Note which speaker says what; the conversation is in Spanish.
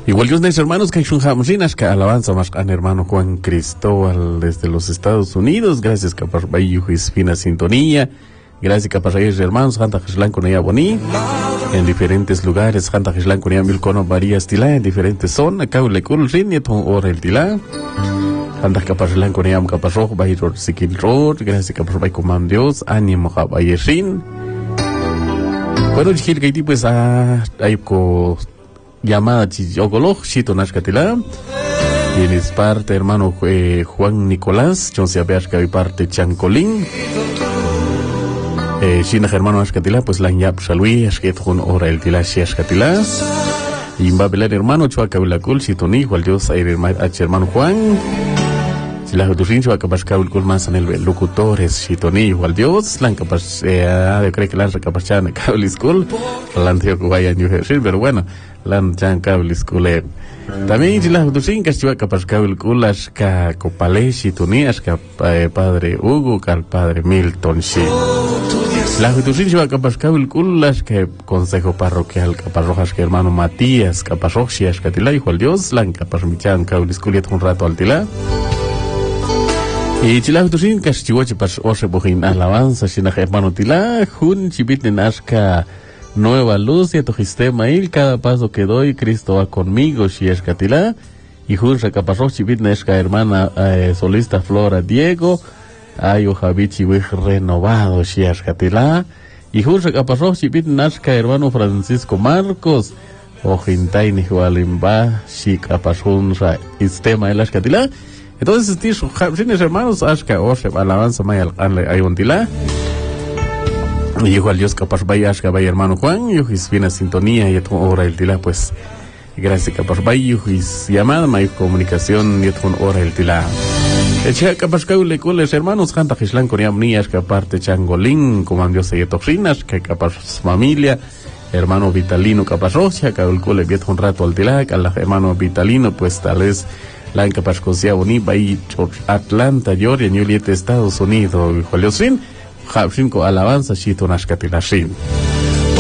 Speaker 1: Igual Dios mis hermanos, que hay un jamrinas que alabanza más a hermano Juan Cristóbal desde los Estados Unidos. Gracias capaz bayu fina sintonía. Gracias capaz hermanos, Santa Jeslan con ella boní. En diferentes lugares, Santa Jeslan con ella milcono varías tila en diferentes zonas. Acá le cul rin ton hora el tila. Santa capaz Jeslan con ella capaz rojo bayu sikil road. Gracias capaz bayu comam Dios ánimo bayerin. Bueno, Gil que pues hay co llamada Chiyogolog, Chito Nashkatila. Y en es parte hermano Juan Nicolás, John Seabeashka y parte Chancolín. China hermano Ashkatila, pues la Nyap Shalui, Ashket Hun Ora el Tila Shashkatila. Y Babelar hermano Chuacabilacul, Chitoni, igual Dios, hermano Juan. Si la Juturin Chuacabashka Ulculmas en el locutores, Chitoni, igual Dios, Lanca Pas, yo creo que la Recapachana Cable School, Lanteo Kubaya New Hampshire, pero bueno. Lan Chan Cable School. También si la Juturin Cachuaca Pascable Kulas, Ka Copale, Chitonias, Ka padre Hugo, Ka padre Milton Shi. La Juturin Chuaca Pascable Kulas, que consejo parroquial, Caparrojas, que hermano Matías, Caparroxias, Catila, hijo al Dios, Lanca Pasmichan Cable School, un rato al Tila. Y si la Juturin Cachuache Pas Osebojin alabanza, si la hermano Tila, Jun Chibit Nashka. Nueva luz y a tu sistema y cada paso que doy Cristo va conmigo si es catila y junta capazó chivit nesca hermana solista Flora Diego ayo Javichi renovado si es catila y junta capazó chivit nesca hermano Francisco Marcos o jintai ni jualimba si capazó sistema el catila. Entonces tienes hermanos ashka oshe alabanza mayal hay un tila. Y igual Dios capaz vaya hermano Juan, yo es bien a sintonía y hora el tila, pues gracias capaz vaya es llamada, hay comunicación y hora el tila. Echa capaz que le coles hermanos, Santa Jeslan con yamnías que aparte Changolín, como Dios y toxinas, que capaz familia, hermano Vitalino capaz rocha, que el cole viet un rato al tila, que al hermano Vitalino pues tal vez la incapaz cosia bonita y Atlanta, Georgia, New York, Estados Unidos, Joliosin. Japshin ko alabanza Chito Nashkatilashin.